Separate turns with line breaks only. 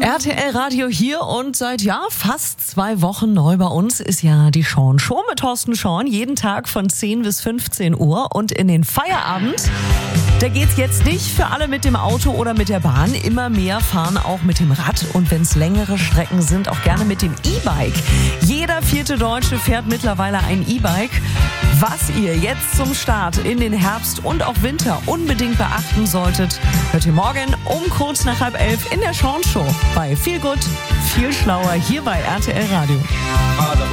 RTL Radio hier und seit fast 2 Wochen neu bei uns ist ja die Sean Show mit Thorsten Schorn. Jeden Tag von 10 bis 15 Uhr und in den Feierabend. Da geht's jetzt nicht für alle mit dem Auto oder mit der Bahn. Immer mehr fahren auch mit dem Rad und wenn es längere Strecken sind, auch gerne mit dem E-Bike. Jeder 4. Deutsche fährt mittlerweile ein E-Bike. Was ihr jetzt zum Start in den Herbst und auch Winter unbedingt beachten solltet, hört ihr morgen um kurz nach 10:30 in der Sean Show bei Viel Gut, viel schlauer hier bei RTL Radio.